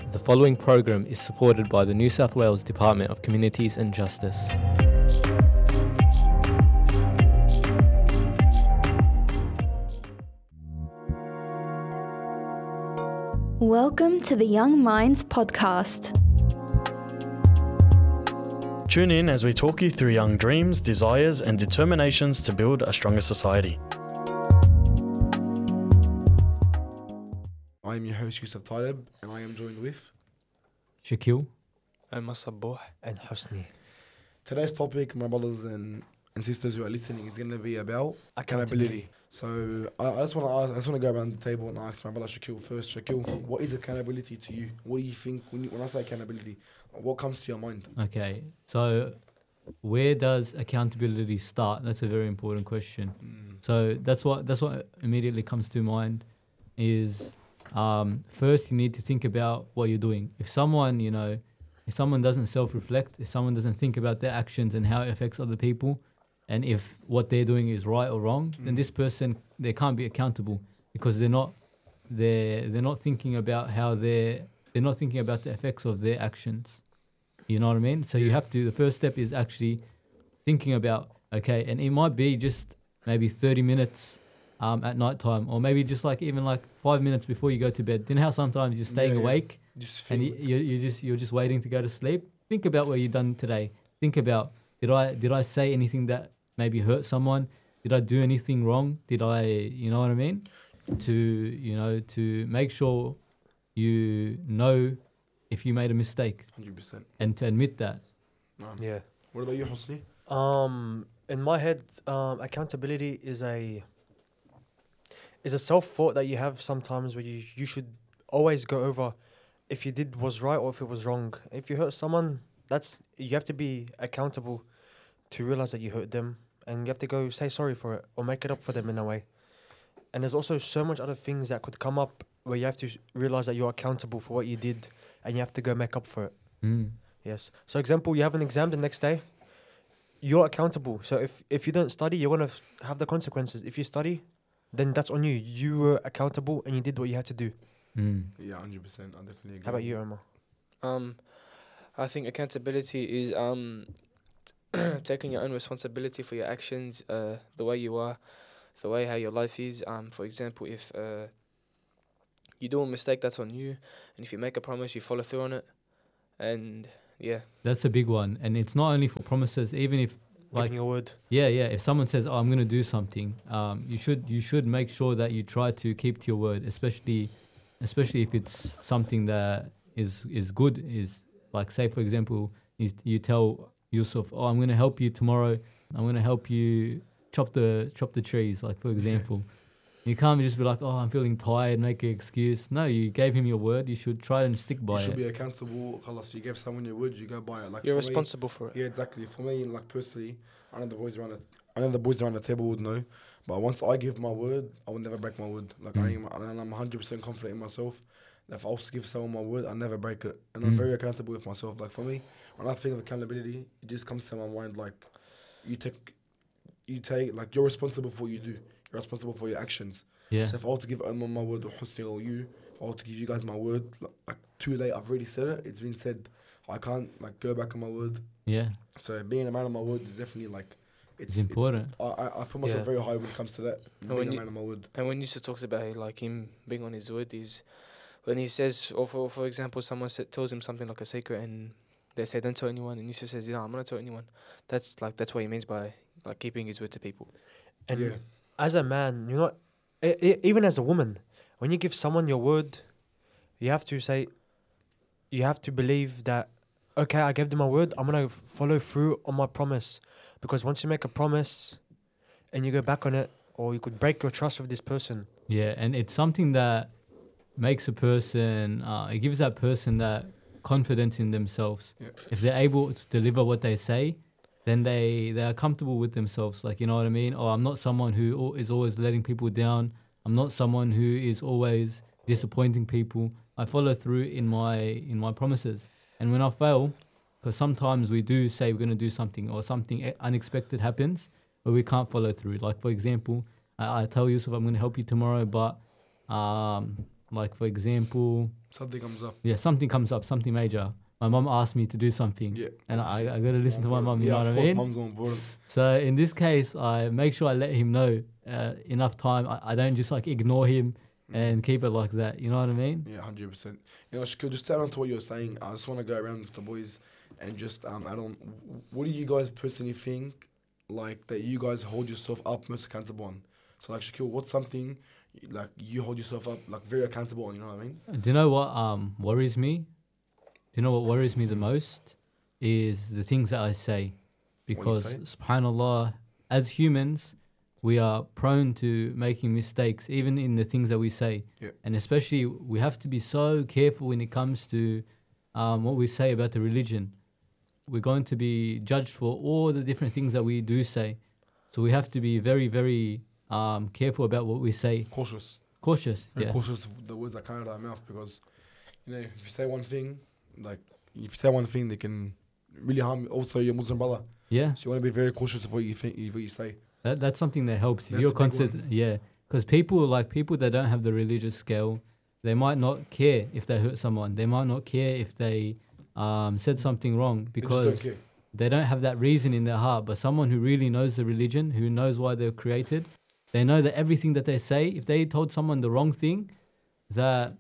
The following program is supported by the New South Wales Department of Communities and Justice. Welcome to the Young Minds podcast. Tune in as we talk you through young dreams, desires, and determinations to build a stronger society. I am your host Yusuf Talib, and I am joined with Shakil. And Masabuh and Husni. today's topic, my brothers and sisters who are listening, is going to be about accountability. So I just want to go around the table and ask my brother Shakil first. Shakil, what is accountability to you? What do you think when I say accountability? What comes to your mind? Okay, so where does accountability start? That's a very important question. So that's what immediately comes to mind is first you need to think about what you're doing. If someone doesn't self-reflect, if someone doesn't think about their actions and how it affects other people, and if what they're doing is right or wrong, then this person, they can't be accountable because they're not thinking about how they're not thinking about the effects of their actions. You know what I mean? So you have to, the first step is actually thinking about, okay, and it might be just maybe 30 minutes at night time, or maybe just even 5 minutes before you go to bed. You know how sometimes you're staying awake and you're just waiting to go to sleep? Think about what you've done today. Think about, did I say anything that maybe hurt someone? Did I do anything wrong? Did I, you know what I mean? To make sure you know if you made a mistake. 100%. And to admit that. Yeah. What about you, Husni? In my head, accountability is a self-thought that you have sometimes where you should always go over if you did was right or if it was wrong. If you hurt someone, you have to be accountable to realize that you hurt them, and you have to go say sorry for it or make it up for them in a way. And there's also so much other things that could come up where you have to realize that you're accountable for what you did and you have to go make up for it. Yes. So example, you have an exam the next day, you're accountable. So if you don't study, you're going to have the consequences. If you study, then that's on you. You were accountable and you did what you had to do. Yeah, 100%. I definitely agree. How about you, Omar? I think accountability is taking your own responsibility for your actions, the way you are, the way how your life is. For example, if you do a mistake, that's on you, and if you make a promise, you follow through on it, and yeah. That's a big one, and it's not only for promises. Even if Giving your word. Yeah. If someone says, "Oh, I'm going to do something," you should make sure that you try to keep to your word, especially if it's something that is good. Is like, say for example, you tell Yusuf, "Oh, I'm going to help you tomorrow. I'm going to help you chop the trees." Like for example, you can't just be like, "Oh, I'm feeling tired," make an excuse. No, you gave him your word. You should try and stick by it. You should be accountable. Khalas, you gave someone your word, you go by it. You're responsible for it. Yeah, exactly. For me, personally, I know the boys around the table would know. But once I give my word, I will never break my word. I'm 100% confident in myself. If I also give someone my word, I never break it. And I'm very accountable with myself. Like for me, when I think of accountability, it just comes to my mind like you take like you're responsible for what you do. You're responsible for your actions. Yeah. So if I were to give Omar my word, or Husni or you, if I were to give you guys my word, like too late, I've already said it. It's been said. I can't go back on my word. Yeah. So being a man of my word is definitely it's important. I put myself very high when it comes to that. Being a man of my word. And when Yusuf talks about him being on his word, is when he says, or for example, someone tells him something like a secret, and they say don't tell anyone, and Yusuf says, "Yeah, I'm not tell anyone." That's what he means by keeping his word to people. And as a man, you're not. Even as a woman, when you give someone your word, you have to believe that, okay, I gave them my word, I'm going to follow through on my promise. Because once you make a promise and you go back on it, or you could break your trust with this person. Yeah, and it's something that makes a person, it gives that person that confidence in themselves. Yeah. If they're able to deliver what they say, then they are comfortable with themselves. Like, you know what I mean? Or I'm not someone who is always letting people down. I'm not someone who is always disappointing people. I follow through in my promises. And when I fail, because sometimes we do say we're going to do something or something unexpected happens, but we can't follow through. Like, for example, I tell Yusuf I'm going to help you tomorrow, but Like for example, Something comes up. something comes up, something major. My mum asked me to do something, Yeah. and I got to listen to my mum. You know what I mean? Mum's more important. So in this case, I make sure I let him know enough time. I don't just like ignore him and keep it like that. You know what I mean? Yeah, 100%. You know, Shaquille, just add on to what you're saying. I just want to go around with the boys and just add on. What do you guys personally think, like, that you guys hold yourself up most accountable on? So, like, Shaquille, what's something, like, you hold yourself up, like, very accountable on, you know what I mean? Do you know what worries me? Do you know what worries me the most? Is the things that I say. Because, say? subhanAllah, as humans, we are prone to making mistakes, even in the things that we say. Yeah. And especially, we have to be so careful when it comes to what we say about the religion. We're going to be judged for all the different things that we do say. So we have to be very, very careful about what we say. Cautious. Cautious, Very yeah. cautious of the words that come out of our mouth because, you know, if you say one thing, like, if you say one thing, they can really harm also your Muslim brother. Yeah, So you want to be very cautious of what you think, what you say. that's something that helps. If That's you're a big consistent, yeah. Because people that don't have the religious scale, they might not care if they hurt someone. They might not care if they said something wrong They just because don't care. they don't have that reason in their heart. But someone who really knows the religion, who knows why they're created, they know that everything that they say, if they told someone the wrong thing, about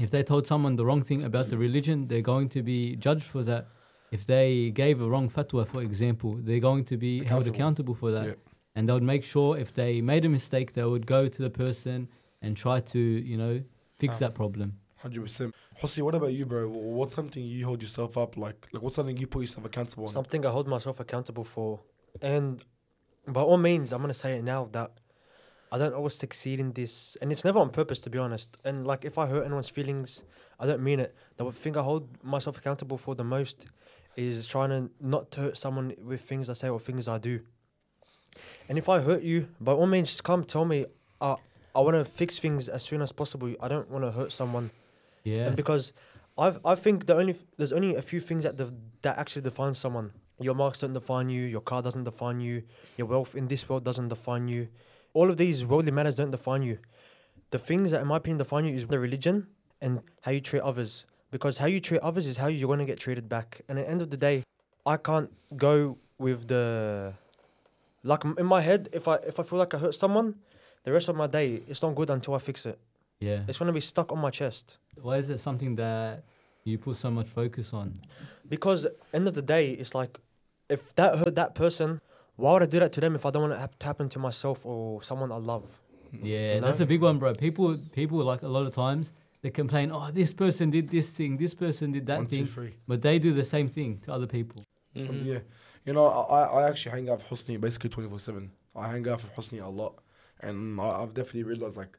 the religion, they're going to be judged for that. If they gave a wrong fatwa, for example, they're going to be held accountable for that. Yeah. And they would make sure if they made a mistake, they would go to the person and try to, you know, fix that problem. 100%. Hossi, what about you, bro? What's something you hold yourself up like what's something you put yourself accountable on? Something I hold myself accountable for. And by all means, I'm going to say it now that I don't always succeed in this. And it's never on purpose, to be honest. And like if I hurt anyone's feelings, I don't mean it. The thing I hold myself accountable for the most is trying to not to hurt someone with things I say or things I do. And if I hurt you, by all means, just come tell me. I want to fix things as soon as possible. I don't want to hurt someone. Yeah. And because I think there's only a few things that actually define someone. Your marks don't define you. Your car doesn't define you. Your wealth in this world doesn't define you. All of these worldly matters don't define you. The things that, in my opinion, define you is the religion and how you treat others. Because how you treat others is how you're going to get treated back. And at the end of the day, I can't go with the... Like, in my head, if I feel like I hurt someone, the rest of my day, it's not good until I fix it. Yeah. It's going to be stuck on my chest. Why is it something that you put so much focus on? Because at the end of the day, it's like, if that hurt that person, why would I do that to them if I don't want it to happen to myself or someone I love? Yeah, You know? that's a big one, bro. People like a lot of times, they complain, oh, this person did this thing, this person did that 1, 2, thing. 3. But they do the same thing to other people. So, yeah. You know, I actually hang out with Hosni basically 24/7. I hang out with Hosni a lot. And I've definitely realized, like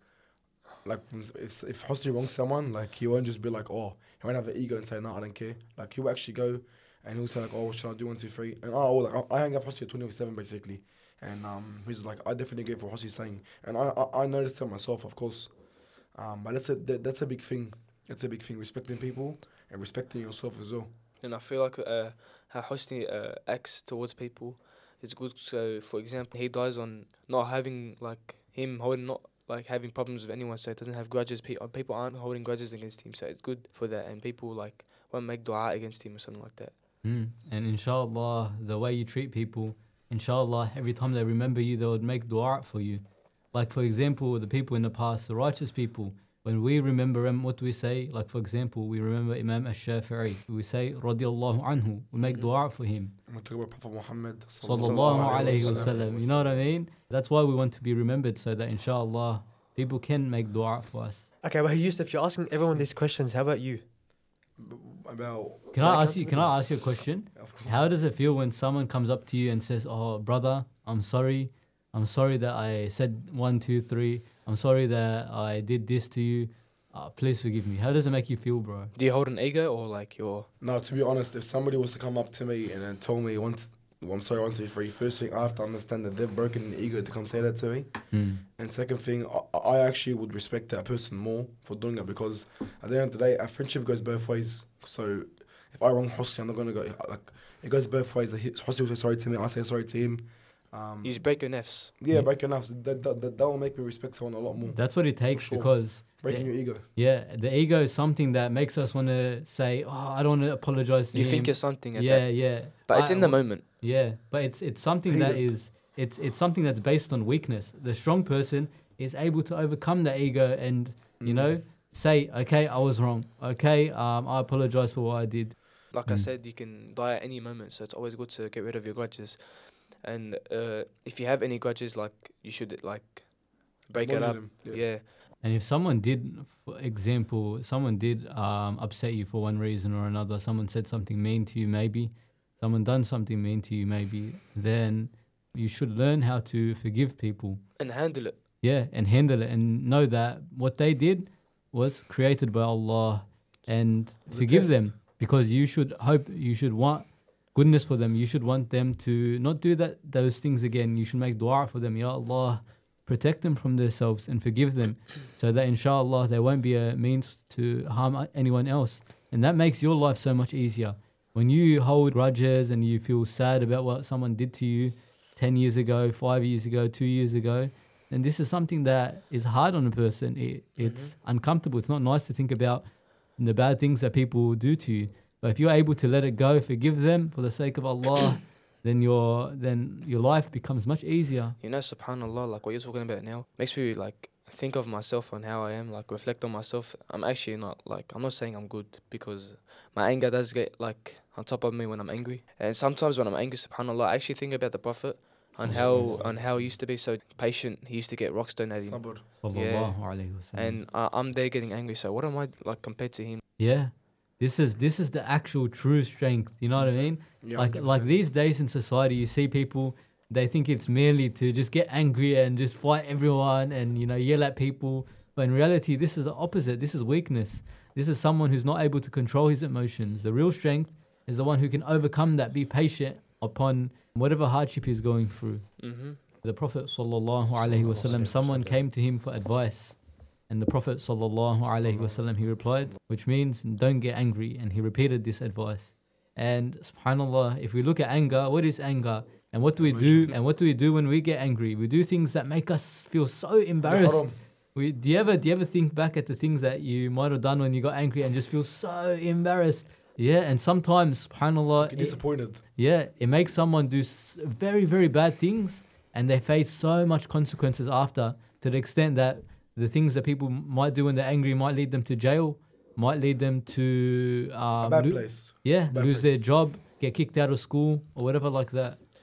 if Hosni wrongs someone, like, he won't just be like, oh, he won't have the ego and say, no, I don't care. Like, he'll actually go and he'll say, like, oh, what should I do, 1, 2, 3? And I hang out with Hosni 24/7, basically. And he's like, I definitely get what Hossi's saying. And I noticed it myself, of course. But that's a big thing. It's a big thing, respecting people and respecting yourself as well. And I feel like how Hosni acts towards people is good. So, for example, he dies on not having having problems with anyone, so he doesn't have grudges. People aren't holding grudges against him, so it's good for that. And people won't make dua against him or something like that. And inshallah, the way you treat people, inshallah, every time they remember you, they would make dua for you. Like, for example, the people in the past, the righteous people, when we remember them, what do we say? Like, for example, we remember Imam al-Shafi'i. We say, radiyallahu anhu. We make dua for him. And we talk about Prophet Muhammad Sallallahu alayhi wa sallam. You know what I mean? That's why we want to be remembered, so that inshallah, people can make dua for us. Okay, well, Yusuf, you're asking everyone these questions. How about you? About... Can I ask you a question? How does it feel when someone comes up to you and says, oh, brother, I'm sorry that I said 1, 2, 3. I'm sorry that I did this to you. Please forgive me. How does it make you feel, bro? Do you hold an ego or like your... No, to be honest, if somebody was to come up to me and then told me I'm sorry, 1, 2, 3, first thing I have to understand that they've broken the ego to come say that to me. And second thing, I actually would respect that person more for doing that, because at the end of the day, a friendship goes both ways. So if I wrong Hosni, I'm not going to go... Like, it goes both ways. Hosni will say sorry to me, I say sorry to him. You just break your nefs. yeah, breaking off. That will make me respect someone a lot more. That's what it takes sure. because Breaking your ego. yeah, the ego is something that makes us want to say, oh, I don't want to apologize to You him. think you're something at yeah, that. yeah. But it's in the moment. Yeah, but it's something Hate that it. is it's something that's based on weakness. The strong person is able to overcome the ego and you know say, okay, I was wrong. Okay, I apologize for what I did. Like I said, you can die at any moment, so it's always good to get rid of your grudges. And if you have any grudges, like you should like break it Acknowledge up. them, Yeah. And if someone did, for example, someone did upset you for one reason or another, someone said something mean to you, maybe, someone done something mean to you, maybe, then you should learn how to forgive people. And handle it. Yeah, and handle it and know that what they did was created by Allah and The forgive test. them because you should want goodness for them. You should want them to not do those things again. You should make dua for them. Ya Allah, protect them from themselves and forgive them so that inshallah there won't be a means to harm anyone else. And that makes your life so much easier. When you hold grudges and you feel sad about what someone did to you 10 years ago, 5 years ago, 2 years ago, then this is something that is hard on a person. It's uncomfortable. It's not nice to think about the bad things that people do to you. But if you're able to let it go, forgive them for the sake of Allah, then your life becomes much easier. You know, subhanallah, like what you're talking about now, makes me like think of myself and how I am, like reflect on myself. I'm actually not like, I'm not saying I'm good because my anger does get like on top of me when I'm angry. And sometimes when I'm angry, subhanallah, I actually think about the Prophet on how he used to be so patient. He used to get rock stone at him. Sabr. Sallallahu alayhi wa sallam. And I'm there getting angry. So what am I like compared to him? Yeah, this is the actual true strength. You know what I mean? Yeah, like 100%. these days in society, you see people, they think it's merely to just get angry and just fight everyone and yell at people. But in reality, this is the opposite. This is weakness. This is someone who's not able to control his emotions. The real strength is the one who can overcome that, be patient upon whatever hardship he's going through. Mm-hmm. The Prophet sallallahu alaihi wasallam, someone came to him for advice, and the Prophet sallallahu alaihi wasallam, he replied, which means don't get angry, and he repeated this advice. And subhanallah, if we look at anger, what is anger? And what do we do? And what do we do when we get angry? We do things that make us feel so embarrassed. Do you ever think back at the things that you might have done when you got angry and just feel so embarrassed? Yeah, and sometimes, subhanallah, Get disappointed. it makes someone do very, very bad things and they face so much consequences after, to the extent that the things that people might do when they're angry might lead them to jail, might lead them to A bad place. Yeah, Bad lose their place. job, get kicked out of school or whatever like that.